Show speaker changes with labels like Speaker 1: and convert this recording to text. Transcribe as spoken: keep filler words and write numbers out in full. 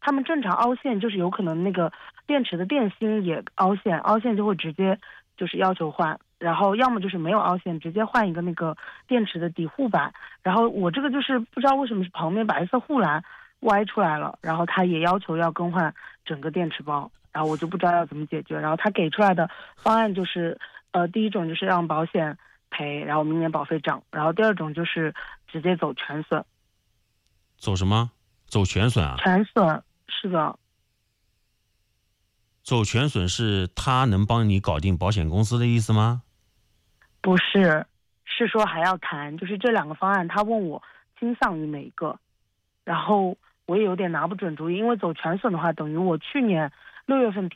Speaker 1: 他们正常凹陷就是有可能那个电池的电芯也凹陷，凹陷就会直接就是要求换，然后要么就是没有凹陷，直接换一个那个电池的底护板。然后我这个就是不知道为什么是旁边白色护栏歪出来了，然后他也要求要更换整个电池包，然后我就不知道要怎么解决。然后他给出来的方案就是，呃，第一种就是让保险赔，然后明年保费涨，然后第二种就是直接走全损。
Speaker 2: 走什么？走全损啊？
Speaker 1: 全损，是的。
Speaker 2: 走全损是他能帮你搞定保险公司的意思吗？
Speaker 1: 不是，是说还要谈，就是这两个方案，他问我倾向于哪一个，然后我也有点拿不准主意，因为走全损的话，等于我去年六月份提